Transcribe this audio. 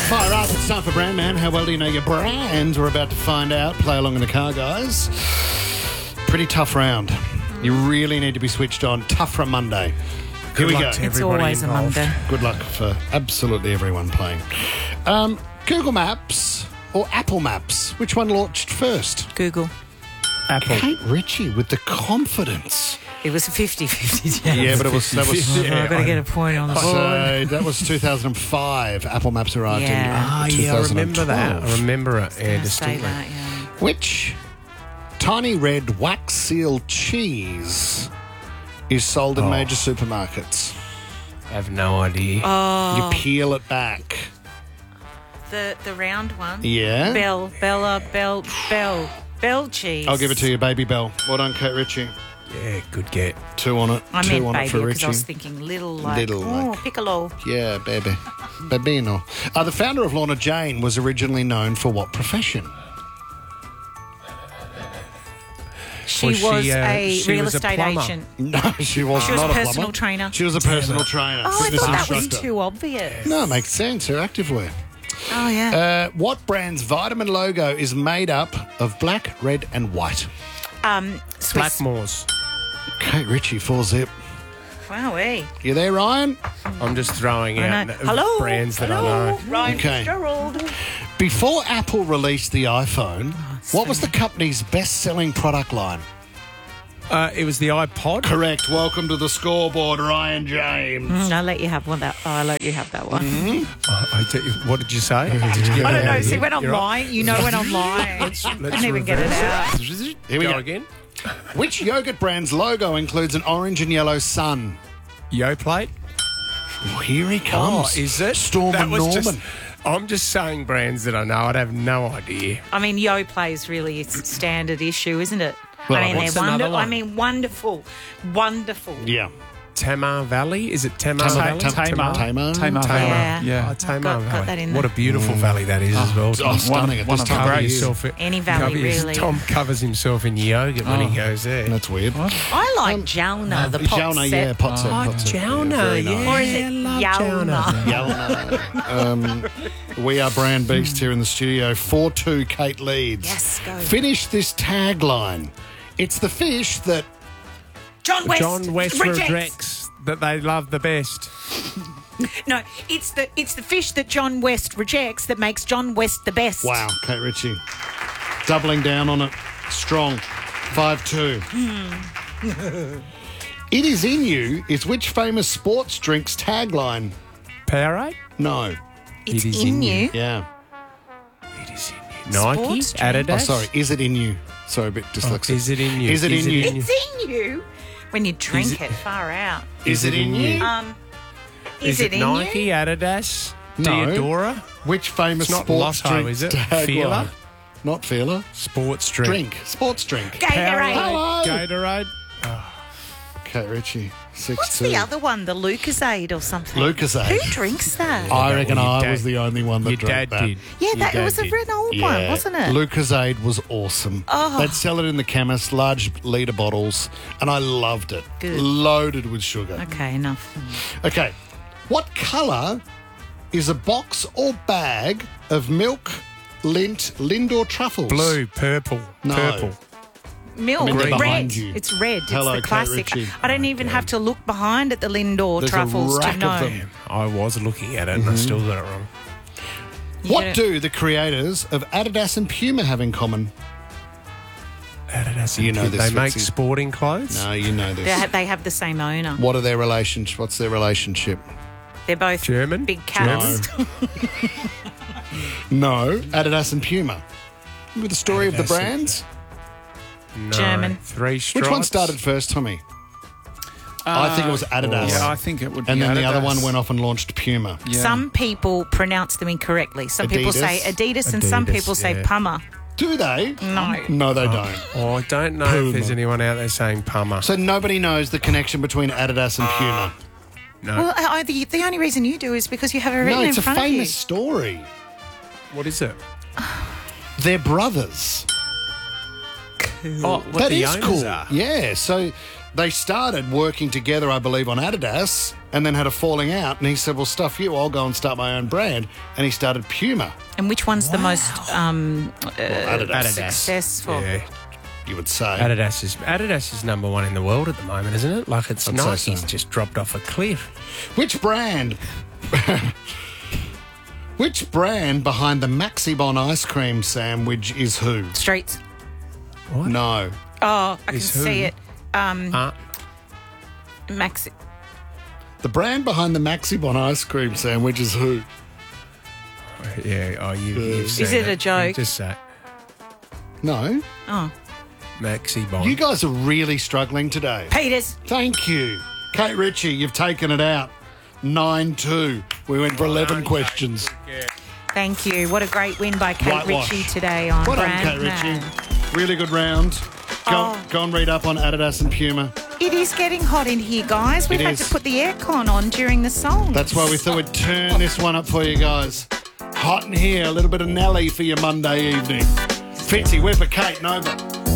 Fire up, it's time for Brand Man. How well do you know your brands? We're about to find out. Play along in the car, guys. Pretty tough round. You really need to be switched on. Tough for a Monday. Here we go. It's always involved. a Monday. Good luck for absolutely everyone playing. Google Maps or Apple Maps? Which one launched first? Google. Apple. Kate Ritchie with the confidence. It was a 50-50 chance. Yeah, but that was I've got to get a point on the board. so that was 2005. Apple Maps arrived Yeah. in Yeah, I remember that. 2012. I remember it. Yeah, Say distinctly. that, yeah. Which tiny red wax seal cheese is sold in major supermarkets? I have no idea. You peel it back. The round one. Yeah. Bell cheese. I'll give it to you, Baby Bell. Well done, Kate Ritchie. Yeah, good get. 2 on it. I 2 meant on it baby for because Ritchie. I was thinking little like, Little, like- piccolo. Yeah, baby. Babino. The founder of Lorna Jane was originally known for what profession? She Was was she, a she real was a estate plumber? agent. No, she was She was not a plumber. personal trainer. She was a personal trainer. Oh, I fitness thought that was instructor. too obvious. No, it makes sense. Her activewear. Oh, yeah. What brand's vitamin logo is made up of black, red, and white? Swiss. Blackmores. Kate Ritchie, 4-zip. Wowee. You there, Ryan? I'm just throwing I out know. Hello. brands that Hello. I know. Ryan Okay. Fitzgerald. Before Apple released the iPhone, what was the company's best-selling product line? It was the iPod. Correct. Welcome to the scoreboard, Ryan James. I'll let you have one. I'll let you have that one. What did you say? I don't know. See, when I'm lying, you know when I'm lying. I can't even get it out. Here we go. again. Which yogurt brand's logo includes an orange and yellow sun? Yoplait. Oh, here he comes. Is it? Storm That and was Norman. just- I'm just saying brands that I know. I'd have no idea. I mean, Yoplait really is a standard issue, isn't it? Well, I mean, what's they're another one? wonderful. Yeah. Tamar Valley? Is it Tamar Valley? Tamar. Yeah. Oh, Tamar Got Valley. that in What a there. beautiful valley that is as well. Oh, stunning at one this of time Cover of year. yourself Any valley, really. Tom covers himself in yogurt when he goes there. That's weird. I like Jalna, the pot Jalna, set. yeah, pot set. pot set. Jalna, very yeah. nice. Or is it Jalna? Jalna. We are brand beast here in the studio. 4-2, Kate leads. Yes, go. Finish this tagline. It's the fish that... John West. John West rejects that they love the best. No, it's the fish that John West rejects that makes John West the best. Wow, Kate Ritchie. Doubling down on it. Strong. 5-2. It is in you is which famous sports drink's tagline? Powerade? No. It's It is in in you. you. Yeah. It is in you. Nike? Sports drink. Adidas? Oh, sorry. Is it in you? Sorry, a bit dyslexic. Is it in you? Is it in you? It's in you. When you drink it, far out. Is it in you? Is it in Nike, you? Adidas, No. Diodora? Which famous It's not sports Lotto, drink is it? tagline? Feeler? Not Feeler. Sports drink. Drink. Sports drink. Gatorade. Hello. Gatorade? Kate Ritchie. 6-2. What's the other one? The Lucasade or something? Lucasade. Who drinks that? I reckon Well, your I dad- was the only one that Your drank dad that. did. Yeah, Your that it dad was a did. red old one, wasn't it? Lucasade was awesome. Oh. They'd sell it in the chemist, large litre bottles, and I loved it. Good. Loaded with sugar. Okay, enough. Okay. What colour is a box or bag of milk, lint, Lindor truffles? Blue, purple, No. purple. Milk, I mean, they're red. behind you. It's red. Hello, it's the Kate classic. Ritchie. I don't even have to look behind at the Lindor There's a truffles rack to of know. them. I was looking at it and I still got it wrong. You What gotta- do the creators of Adidas and Puma have in common? Adidas. You know this, They make Fitzy. sporting clothes? No, you know this. They have the same owner. What are their relationship? What's their relationship? They're both German? big cats. No, Adidas and Puma. Remember the story of the Adidas and- brands? No. German. 3 stripes. Which one started first, Tommy? I think it was Adidas. Yeah, I think it would be And then the other Adidas. one went off and launched Puma. Yeah. Some people pronounce them incorrectly. Some people say Adidas and some Adidas, people say yeah. Puma. Do they? No. No, they don't. Oh, I don't know Puma. if there's anyone out there saying Puma. So nobody knows the connection between Adidas and Puma. No. Well, the only reason you do is because you have it written No, in it's a front of you. famous story. What is it? They're brothers. Oh, what That the is owners cool. are. Yeah, so they started working together, I believe, on Adidas and then had a falling out. And he said, well, stuff you, I'll go and start my own brand. And he started Puma. And which one's the most Adidas. successful? Yeah. You would say. Adidas is number one in the world at the moment, isn't it? Like it's I'd say Nike's so. just dropped off a cliff. Which brand? Which brand behind the Maxibon ice cream sandwich is who? Streets. What? No. Oh, I can Is who? see it. Max. The brand behind the Maxibon ice cream sandwich is who? Yeah. Oh, you've seen Is it a joke? Just say No. Oh, Maxi Bond. You guys are really struggling today. Peters. Thank you. Kate Ritchie, you've taken it out. 9-2. We went for 11 questions. Thank you. What a great win by Kate Whitewash. Ritchie today on Well done, Brand Kate Man. Ritchie. Really good round. Go and read up on Adidas and Puma. It is getting hot in here, guys. We've It had is. to put the aircon on during the song. That's why we thought we'd turn this one up for you guys. Hot in here, a little bit of Nelly for your Monday evening. Fitzy, Whipper, Kate, Nova.